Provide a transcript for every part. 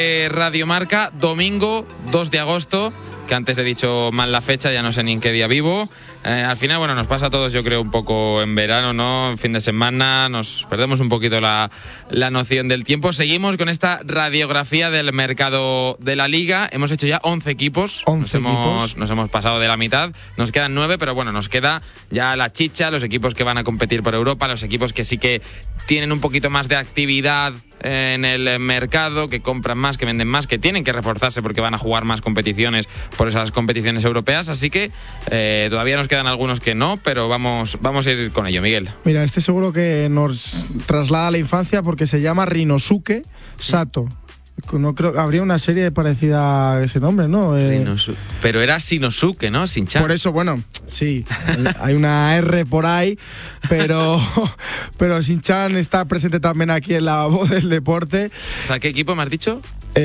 Radio Marca, domingo 2 de agosto, que antes he dicho mal la fecha, ya no sé ni en qué día vivo. Al final, bueno, nos pasa a todos, yo creo, un poco en verano, ¿no? En fin de semana, nos perdemos un poquito la noción del tiempo. Seguimos con esta radiografía del mercado de la Liga. Hemos hecho ya 11 equipos. Nos hemos pasado de la mitad. Nos quedan 9, pero bueno, nos queda ya la chicha, los equipos que van a competir por Europa, los equipos que sí que tienen un poquito más de actividad en el mercado, que compran más, que venden más, que tienen que reforzarse porque van a jugar más competiciones por esas competiciones europeas, así que todavía nos quedan algunos que no, pero vamos a ir con ello, Miguel. Mira, este seguro que nos traslada a la infancia porque se llama Rinosuke Sato. No creo, habría una serie parecida a ese nombre, ¿no? Pero era Shinosuke, ¿no? Shin-chan. Por eso, bueno, sí, hay una R por ahí, pero Shin-chan está presente también aquí en La Voz del Deporte. O sea, ¿qué equipo me has dicho?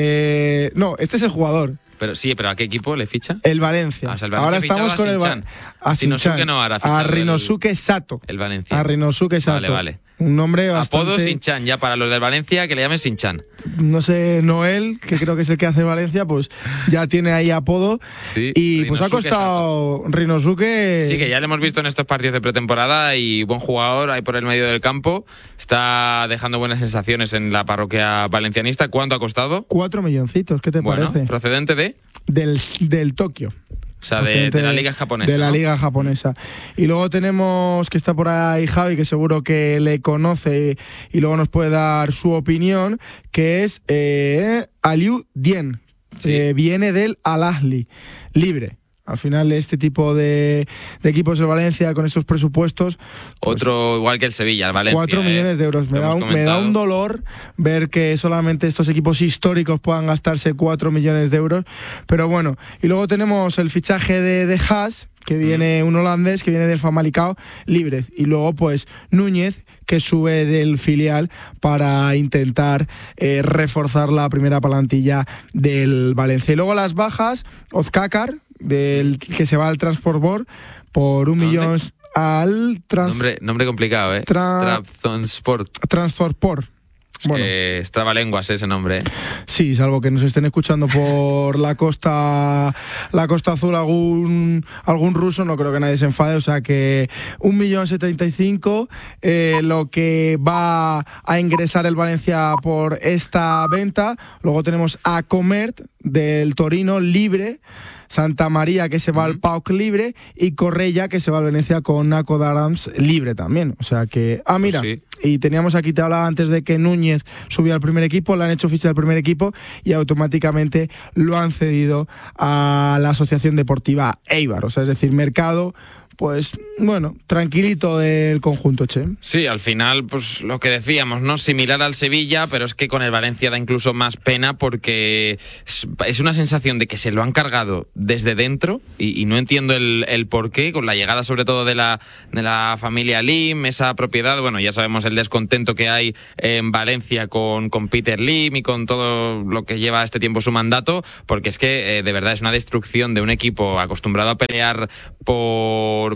No, este es el jugador. Pero sí, pero ¿a qué equipo le ficha? El Valencia. O sea, el Valencia ahora estamos con el Shin-chan. A Shinosuke no, ahora a Rinosuke Sato. El Valencia. A Rinosuke Sato. Vale. Un nombre bastante... Apodo Shin-chan, ya para los del Valencia que le llamen Shin-chan. No sé, Noel, que creo que es el que hace Valencia, pues ya tiene ahí apodo. Sí, y pues ha costado Sato. Rinosuke. Sí, que ya le hemos visto en estos partidos de pretemporada y buen jugador ahí por el medio del campo. Está dejando buenas sensaciones en la parroquia valencianista. ¿Cuánto ha costado? 4 milloncitos, ¿qué te parece? ¿Procedente de? Del Tokio. O sea, de la Liga Japonesa. De la Liga Japonesa. Y luego tenemos que está por ahí Javi, que seguro que le conoce y luego nos puede dar su opinión, que es Aliou Dien, que viene del Al-Ahly, libre. Al final, este tipo de equipos de Valencia con esos presupuestos... Pues, otro igual que el Sevilla, el Valencia. 4 millones de euros. Me da un dolor ver que solamente estos equipos históricos puedan gastarse 4 millones de euros. Pero bueno, y luego tenemos el fichaje de Haas, que viene un holandés, que viene del Famalicão, libre. Y luego, pues, Núñez, que sube del filial para intentar reforzar la primera plantilla del Valencia. Y luego las bajas, Ozcácar, que se va al Transport Board por 1 millón al nombre complicado, ¿eh? Transport Board. Bueno, es trabalenguas ese nombre. Sí, salvo que nos estén escuchando por la costa azul algún ruso, no creo que nadie se enfade, o sea que 1.075.000 lo que va a ingresar el Valencia por esta venta. Luego tenemos a Comert del Torino libre, Santa María que se va al PAOK libre y Correia que se va al Venecia con Naco Darams libre también. O sea que... mira, pues sí. Y teníamos aquí, te hablaba antes de que Núñez subía al primer equipo, le han hecho ficha del primer equipo y automáticamente lo han cedido a la Asociación Deportiva Eibar. O sea, es decir, mercado... Pues bueno, tranquilito del conjunto, Che. Sí, al final, pues lo que decíamos, ¿no? Similar al Sevilla, pero es que con el Valencia da incluso más pena porque es una sensación de que se lo han cargado desde dentro y no entiendo el porqué, con la llegada sobre todo de la familia Lim, esa propiedad, bueno, ya sabemos el descontento que hay en Valencia con Peter Lim y con todo lo que lleva este tiempo su mandato, porque es que de verdad es una destrucción de un equipo acostumbrado a pelear por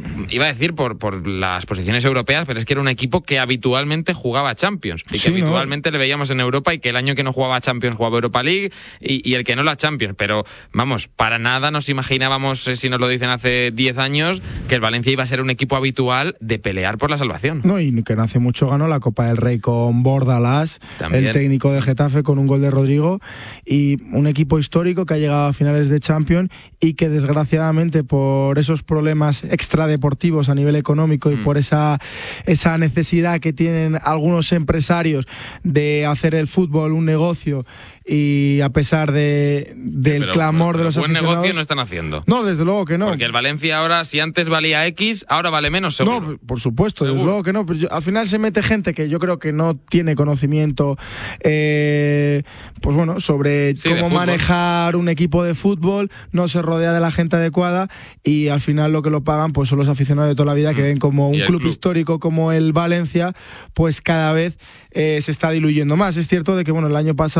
las posiciones europeas, pero es que era un equipo que habitualmente jugaba Champions y que habitualmente le veíamos en Europa y que el año que no jugaba Champions jugaba Europa League y el que no la Champions, pero vamos, para nada nos imaginábamos, si nos lo dicen hace 10 años, que el Valencia iba a ser un equipo habitual de pelear por la salvación. No, y que no hace mucho ganó la Copa del Rey con Bordalás, el técnico del Getafe, con un gol de Rodrigo, y un equipo histórico que ha llegado a finales de Champions y que desgraciadamente por esos problemas extradeportivos a nivel económico y por esa necesidad que tienen algunos empresarios de hacer el fútbol un negocio, y a pesar del clamor de los aficionados... Buen negocio no están haciendo. No, desde luego que no. Porque el Valencia ahora, si antes valía X, ahora vale menos, seguro. No, por supuesto, desde luego que no. Pero al final se mete gente que yo creo que no tiene conocimiento pues bueno, sobre cómo manejar un equipo de fútbol, no se rodea de la gente adecuada y al final lo que lo pagan pues son los aficionados de toda la vida que ven como un club histórico como el Valencia, pues cada vez se está diluyendo más. Es cierto de que bueno, el año pasado al final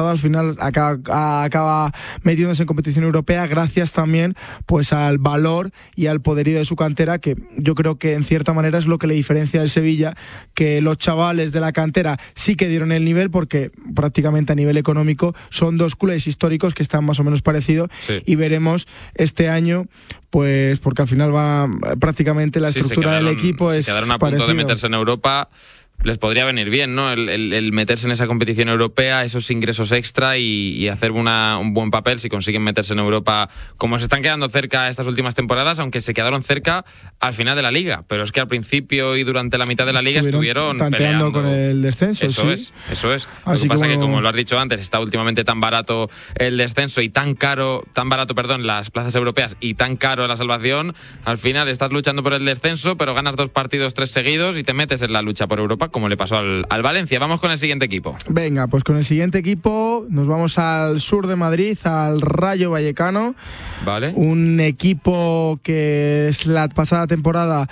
final acaba metiéndose en competición europea gracias también pues al valor y al poderío de su cantera, que yo creo que en cierta manera es lo que le diferencia del Sevilla, que los chavales de la cantera sí que dieron el nivel, porque prácticamente a nivel económico son dos clubes históricos que están más o menos parecidos, sí. Y veremos este año, pues porque al final va prácticamente la estructura del equipo es quedaron a punto parecido. De meterse en Europa. Les podría venir bien, ¿no? El meterse en esa competición europea, esos ingresos extra y hacer un buen papel si consiguen meterse en Europa, como se están quedando cerca estas últimas temporadas, aunque se quedaron cerca al final de la Liga. Pero es que al principio y durante la mitad de la Liga estuvieron peleando con el descenso. Eso sí. es. Lo que pasa es que, como lo has dicho antes, está últimamente tan barato el descenso y tan barato, las plazas europeas y tan caro la salvación. Al final estás luchando por el descenso, pero ganas 2 partidos 3 seguidos y te metes en la lucha por Europa, como le pasó al Valencia. Vamos con el siguiente equipo. Venga, pues con el siguiente equipo nos vamos al sur de Madrid, al Rayo Vallecano. Vale. Un equipo que es la pasada temporada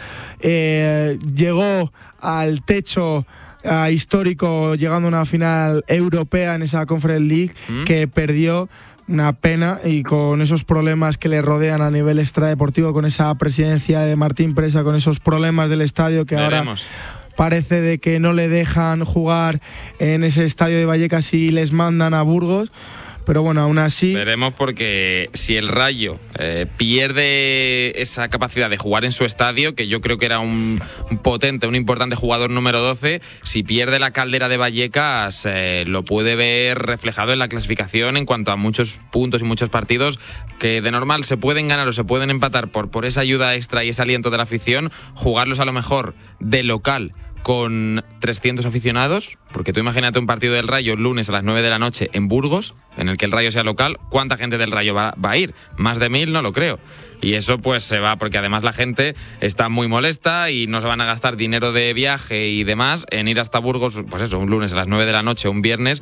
llegó al techo histórico, llegando a una final europea en esa Conference League que perdió. Una pena, y con esos problemas que le rodean a nivel extradeportivo, con esa presidencia de Martín Presa, con esos problemas del estadio que Veremos. Ahora parece de que no le dejan jugar en ese estadio de Vallecas y les mandan a Burgos. Pero bueno, aún así... Veremos, porque si el Rayo pierde esa capacidad de jugar en su estadio, que yo creo que era un importante jugador número 12, si pierde la Caldera de Vallecas, lo puede ver reflejado en la clasificación en cuanto a muchos puntos y muchos partidos que de normal se pueden ganar o se pueden empatar por esa ayuda extra y ese aliento de la afición, jugarlos a lo mejor de local con 300 aficionados, porque tú imagínate un partido del Rayo el lunes a las 9 de la noche en Burgos, en el que el Rayo sea local, ¿cuánta gente del Rayo va a ir? Más de 1000, no lo creo. Y eso pues se va, porque además la gente está muy molesta y no se van a gastar dinero de viaje y demás en ir hasta Burgos, pues eso, un lunes a las 9 de la noche, un viernes,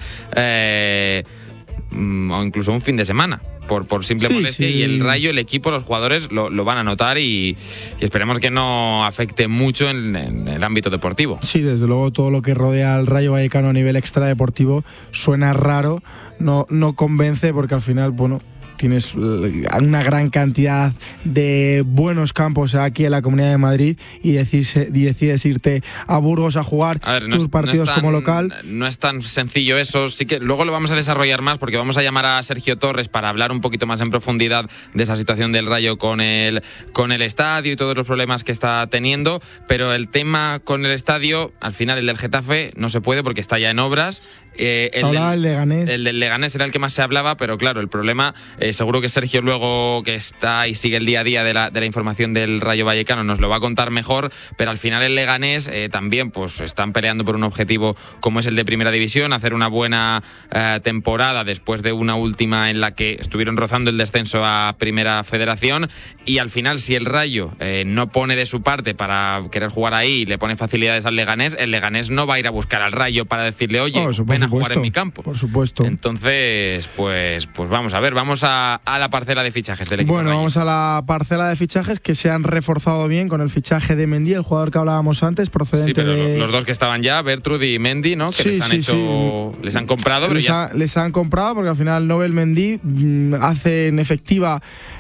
o incluso un fin de semana, por simple molestia. Y el Rayo, el equipo, los jugadores lo van a notar y esperemos que no afecte mucho en el ámbito deportivo. Sí, desde luego todo lo que rodea al Rayo Vallecano a nivel extradeportivo suena raro, no convence, porque al final, bueno, tienes una gran cantidad de buenos campos aquí en la Comunidad de Madrid y decides irte a Burgos a jugar tus partidos como local. No es tan sencillo eso. Sí que luego lo vamos a desarrollar más, porque vamos a llamar a Sergio Torres para hablar un poquito más en profundidad de esa situación del Rayo con el estadio y todos los problemas que está teniendo. Pero el tema con el estadio, al final el del Getafe no se puede porque está ya en obras. El Leganés. El del Leganés era el que más se hablaba, pero claro, el problema, seguro que Sergio, luego que está y sigue el día a día de la información del Rayo Vallecano, nos lo va a contar mejor. Pero al final el Leganés también pues están peleando por un objetivo como es el de Primera División, hacer una buena temporada después de una última en la que estuvieron rozando el descenso a Primera Federación. Y al final, si el Rayo no pone de su parte para querer jugar ahí y le pone facilidades al Leganés, el Leganés no va a ir a buscar al Rayo para decirle, oye, ven a jugar en mi campo. Por supuesto. Entonces, pues vamos a ver, vamos a la parcela de fichajes del equipo. Bueno, Rayo. vamos a la parcela de fichajes, que se han reforzado bien con el fichaje de Mendy, el jugador que hablábamos antes, procedente pero de... los dos que estaban ya, Bertrud y Mendy, ¿no? Que les han comprado, pero les han comprado, porque al final Nobel Mendy hacen efectiva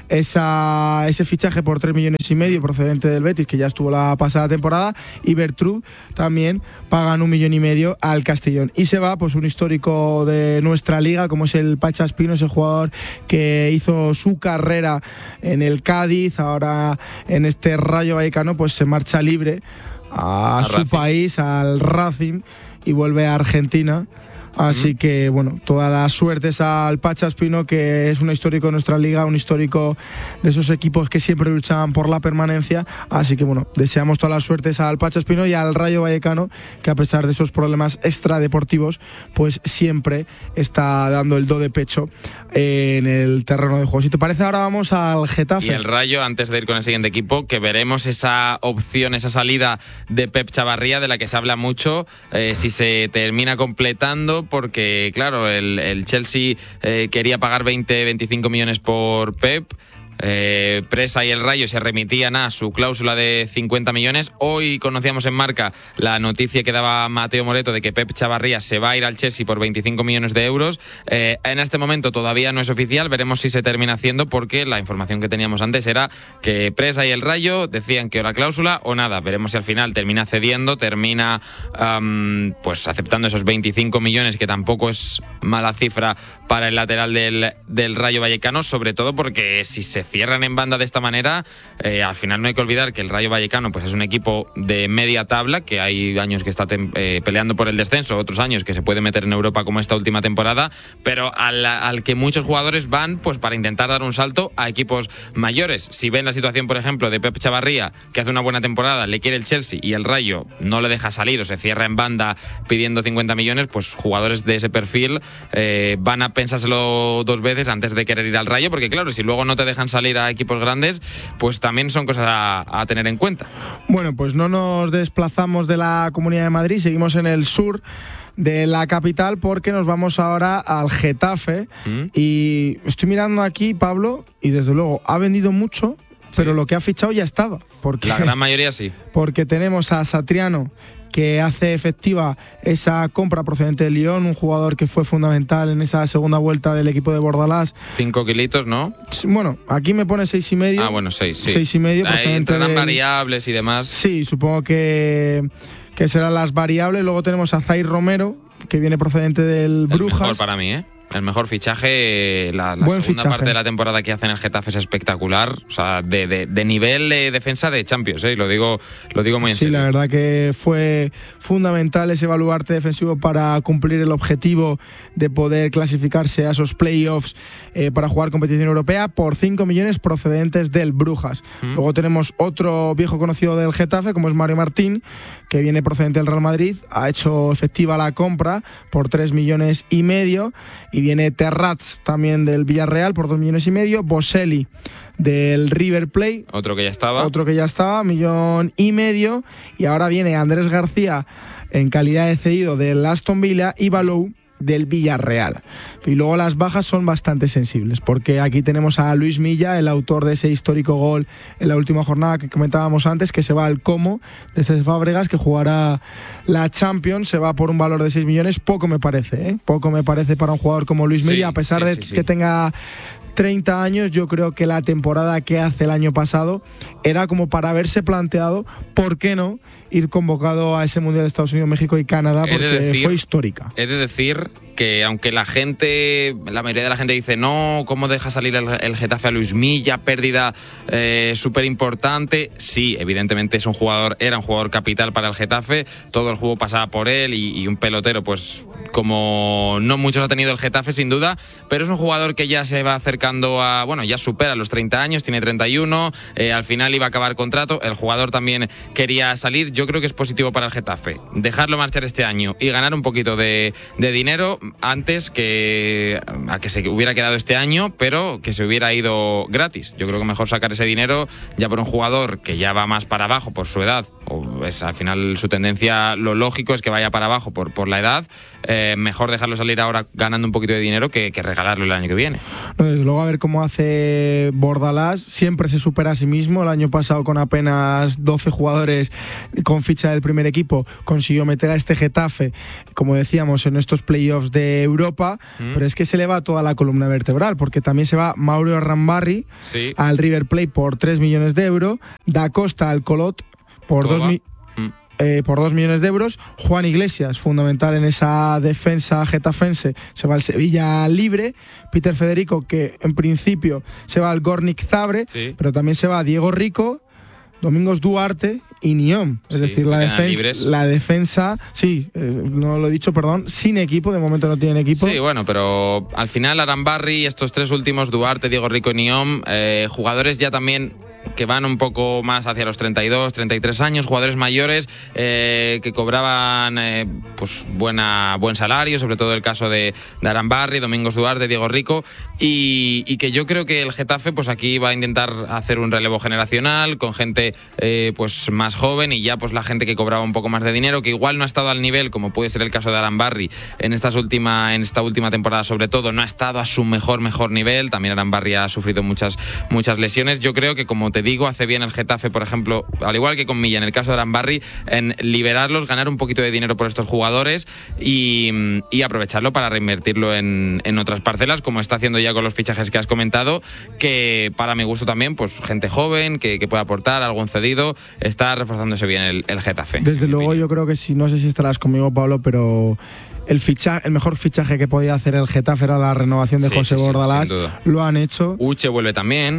ese fichaje por 3,5 millones procedente del Betis, que ya estuvo la pasada temporada, y Bertrud también pagan 1,5 millones al Castellón. Y se va pues un histórico de nuestra liga, como es el Pacha Espino, ese jugador que hizo su carrera en el Cádiz, ahora en este Rayo Vallecano, pues se marcha libre a su Racing. país, al Racing, y vuelve a Argentina. Así que, bueno, todas las suertes al Pacha Espino, que es un histórico de nuestra liga, un histórico de esos equipos que siempre luchaban por la permanencia. Así que, bueno, deseamos todas las suertes al Pacha Espino y al Rayo Vallecano, que a pesar de esos problemas extradeportivos, pues siempre está dando el do de pecho en el terreno de juego. Si te parece, ahora vamos al Getafe. Y el Rayo, antes de ir con el siguiente equipo, que veremos esa opción, esa salida de Pep Chavarría, de la que se habla mucho, si se termina completando, porque claro, el Chelsea quería pagar 20-25 millones por Pep. Presa y el Rayo se remitían a su cláusula de 50 millones. Hoy conocíamos en Marca la noticia que daba Mateo Moreto de que Pep Chavarría se va a ir al Chelsea por 25 millones de euros. En este momento todavía no es oficial, veremos si se termina haciendo, porque la información que teníamos antes era que Presa y el Rayo decían que o la cláusula o nada. Veremos si al final termina cediendo, termina pues aceptando esos 25 millones, que tampoco es mala cifra para el lateral del Rayo Vallecano, sobre todo porque si se cierran en banda de esta manera, al final no hay que olvidar que el Rayo Vallecano pues es un equipo de media tabla, que hay años que está peleando por el descenso, otros años que se puede meter en Europa como esta última temporada, pero al que muchos jugadores van pues para intentar dar un salto a equipos mayores. Si ven la situación, por ejemplo, de Pep Chavarría, que hace una buena temporada, le quiere el Chelsea y el Rayo no le deja salir o se cierra en banda pidiendo 50 millones, pues jugadores de ese perfil van a pensárselo dos veces antes de querer ir al Rayo, porque claro, si luego no te dejan salir a equipos grandes, pues también son cosas a tener en cuenta. Bueno, pues no nos desplazamos de la Comunidad de Madrid, seguimos en el sur de la capital, porque nos vamos ahora al Getafe. Y estoy mirando aquí, Pablo, y desde luego ha vendido mucho, pero lo que ha fichado ya estaba. Porque, la gran mayoría sí. Porque tenemos a Satriano, que hace efectiva esa compra procedente de Lyon, un jugador que fue fundamental en esa segunda vuelta del equipo de Bordalás. 5 kilitos, ¿no? Bueno, aquí me pone 6,5. Ah, bueno, 6, sí. 6,5. Ahí entrarán variables y demás. Sí, supongo que serán las variables. Luego tenemos a Zaire Romero, que viene procedente del Brujas. El mejor para mí, el mejor fichaje. La segunda fichaje. Parte de la temporada que hace en el Getafe es espectacular. O sea, de nivel de defensa de Champions, lo digo muy en serio. Sí, la verdad que fue fundamental ese baluarte defensivo para cumplir el objetivo de poder clasificarse a esos playoffs para jugar competición europea por 5 millones procedentes del Brujas. Luego tenemos otro viejo conocido del Getafe, como es Mario Martín, que viene procedente del Real Madrid. Ha hecho efectiva la compra por 3,5 millones. Y viene Terrats también del Villarreal por 2,5 millones. Boselli del River Plate. Otro que ya estaba. 1,5 millones. Y ahora viene Andrés García en calidad de cedido del Aston Villa y Balou del Villarreal. Y luego las bajas son bastante sensibles, porque aquí tenemos a Luis Milla, el autor de ese histórico gol en la última jornada que comentábamos antes, que se va al Como de Cés Fábregas, que jugará la Champions, se va por un valor de 6 millones. Poco me parece, poco me parece para un jugador como Luis Milla, a pesar de que tenga 30 años. Yo creo que la temporada que hace el año pasado era como para haberse planteado, ¿por qué no?, ir convocado a ese Mundial de Estados Unidos, México y Canadá, porque fue histórica. He de decir que aunque la mayoría de la gente dice no, ¿cómo deja salir el Getafe a Luis Milla? Pérdida súper importante. Sí, evidentemente era un jugador capital para el Getafe, todo el juego pasaba por él y un pelotero pues como no muchos ha tenido el Getafe, sin duda, pero es un jugador que ya se va acercando ya supera los 30 años, tiene 31, al final iba a acabar contrato, el jugador también quería salir. Yo creo que es positivo para el Getafe dejarlo marchar este año y ganar un poquito de dinero antes que se hubiera quedado este año, pero que se hubiera ido gratis. Yo creo que mejor sacar ese dinero ya por un jugador que ya va más para abajo por su edad, o es al final su tendencia, lo lógico es que vaya para abajo por la edad. Mejor dejarlo salir ahora ganando un poquito de dinero que regalarlo el año que viene. Desde luego, a ver cómo hace Bordalás. Siempre se supera a sí mismo. El año pasado, con apenas 12 jugadores con ficha del primer equipo, consiguió meter a este Getafe, como decíamos, en estos playoffs de Europa. Pero es que se le va toda la columna vertebral, porque también se va Mauro Rambarri al River Plate por 3 millones de euros, Da Costa al Colot por 2 millones de euros. Juan Iglesias, fundamental en esa defensa getafense, se va al Sevilla libre. Peter Federico, que en principio se va al Gornik Zabre, pero también se va Diego Rico, Domingos Duarte y Niom. Es decir, la defensa, no lo he dicho, perdón, sin equipo, de momento no tienen equipo. Sí, bueno, pero al final Arambarri y estos tres últimos, Duarte, Diego Rico y Niom, jugadores ya también que van un poco más hacia los 32, 33 años, jugadores mayores que cobraban pues buen salario, sobre todo el caso de Arambarri, Domingos Duarte, Diego Rico, y que yo creo que el Getafe pues aquí va a intentar hacer un relevo generacional con gente pues más joven, y ya pues la gente que cobraba un poco más de dinero, que igual no ha estado al nivel, como puede ser el caso de Arambarri en esta última temporada, sobre todo no ha estado a su mejor nivel. También Arambarri ha sufrido muchas lesiones. Yo creo que, como te digo, hace bien el Getafe, por ejemplo, al igual que con Milla en el caso de Arambarri, en liberarlos, ganar un poquito de dinero por estos jugadores y aprovecharlo para reinvertirlo en otras parcelas, como está haciendo ya con los fichajes que has comentado, que para mi gusto también, pues gente joven que puede aportar, algún cedido, está reforzándose bien el Getafe. Desde luego, yo creo que no sé si estarás conmigo, Pablo, pero el mejor fichaje que podía hacer el Getafe era la renovación de José Bordalás. Lo han hecho. Uche vuelve también,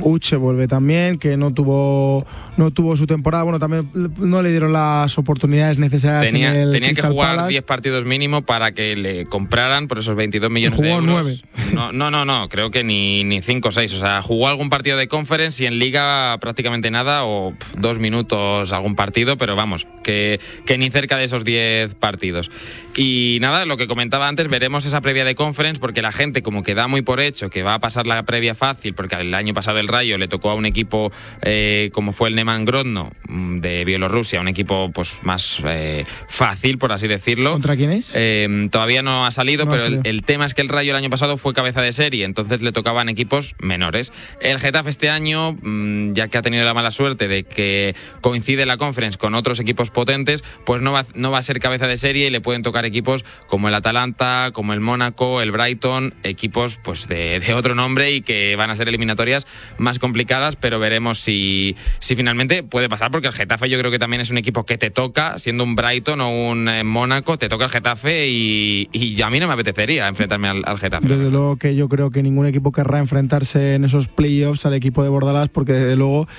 que no tuvo su temporada. Bueno, también no le dieron las oportunidades necesarias. Tenía que jugar 10 partidos mínimo para que le compraran por esos 22 millones de euros. 9. No, creo que ni 5 o 6. O sea, jugó algún partido de Conference y en Liga prácticamente nada, o 2 minutos algún partido, pero vamos, que ni cerca de esos 10 partidos. Y nada, lo que comentaba antes, veremos esa previa de Conference, porque la gente como que da muy por hecho que va a pasar la previa fácil, porque el año pasado el Rayo le tocó a un equipo como fue el Neman Grodno de Bielorrusia, un equipo pues más fácil, por así decirlo. ¿Contra quién es? Todavía no ha salido, pero el tema es que el Rayo el año pasado fue cabeza de serie, entonces le tocaban equipos menores. El Getafe este año, ya que ha tenido la mala suerte de que coincide la Conference con otros equipos potentes, pues no va a ser cabeza de serie y le pueden tocar equipos como el Atalanta, como el Mónaco, el Brighton, equipos pues de otro nombre y que van a ser eliminatorias más complicadas, pero veremos si finalmente puede pasar, porque el Getafe yo creo que también es un equipo que te toca, siendo un Brighton o un Mónaco, te toca el Getafe y a mí no me apetecería enfrentarme al Getafe. Desde luego que yo creo que ningún equipo querrá enfrentarse en esos playoffs al equipo de Bordalás, porque desde luego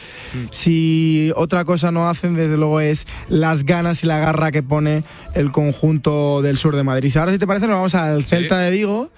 si otra cosa no hacen, desde luego es las ganas y la garra que pone el conjunto del sur de Madrid. Ahora, si te parece, nos vamos al Celta de Vigo,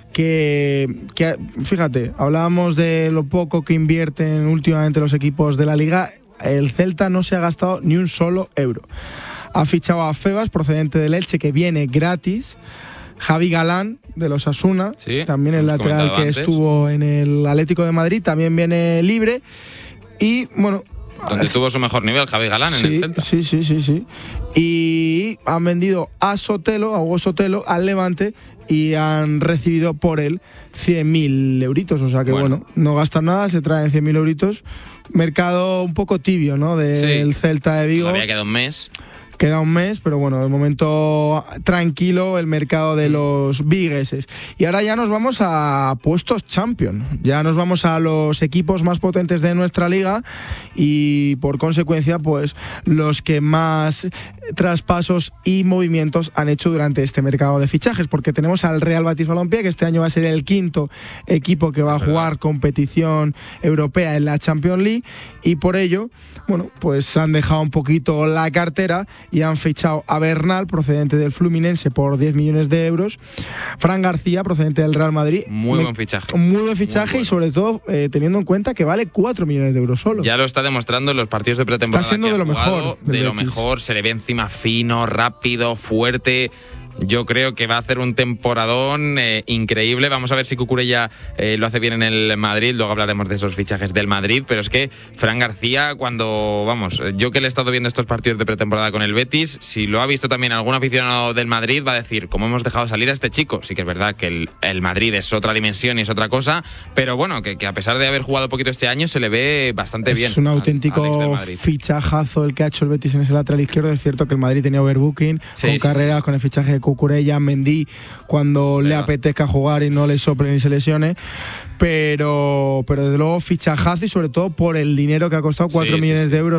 que fíjate, hablábamos de lo poco que invierten últimamente los equipos de la Liga. El Celta no se ha gastado ni un solo euro. Ha fichado a Febas, procedente del Elche, que viene gratis. Javi Galán, de los Osasuna, también el lateral que estuvo en el Atlético de Madrid, también viene libre. Y bueno, donde tuvo su mejor nivel Javi Galán en el Celta. Sí. Y han vendido a Hugo Sotelo, al Levante, y han recibido por él 100.000 euritos. O sea que bueno, no gastan nada, se traen 100.000 euritos. Mercado un poco tibio, ¿no? Del Celta de Vigo. Todavía queda un mes. Queda un mes, pero bueno, de momento tranquilo el mercado de los vigueses. Y ahora ya nos vamos a puestos champion. Ya nos vamos a los equipos más potentes de nuestra liga y por consecuencia, pues los que más traspasos y movimientos han hecho durante este mercado de fichajes, porque tenemos al Real Betis Balompié, que este año va a ser el quinto equipo que va a jugar competición europea en la Champions League, y por ello, bueno, pues han dejado un poquito la cartera y han fichado a Bernal, procedente del Fluminense, por 10 millones de euros. Fran García, procedente del Real Madrid. Muy buen fichaje. Muy buen fichaje, muy bueno. Y sobre todo teniendo en cuenta que vale 4 millones de euros solo. Ya lo está demostrando en los partidos de pretemporada. Está siendo de lo mejor. De lo mejor, se le ve encima fino, rápido, fuerte. Yo creo que va a hacer un temporadón increíble. Vamos a ver si Cucurella lo hace bien en el Madrid. Luego hablaremos de esos fichajes del Madrid. Pero es que Fran García, yo que le he estado viendo estos partidos de pretemporada con el Betis, si lo ha visto también algún aficionado del Madrid, va a decir, ¿cómo hemos dejado salir a este chico? Sí que es verdad que el Madrid es otra dimensión y es otra cosa, pero bueno, que a pesar de haber jugado poquito este año, se le ve bastante bien. Es un auténtico fichajazo el que ha hecho el Betis en ese lateral izquierdo. Es cierto que el Madrid tenía overbooking, con carreras, con el fichaje de Cucurella, Mendy, cuando le apetezca jugar y no le sople ni se lesione, pero desde luego fichajazo, y sobre todo por el dinero que ha costado, 4 millones de euros.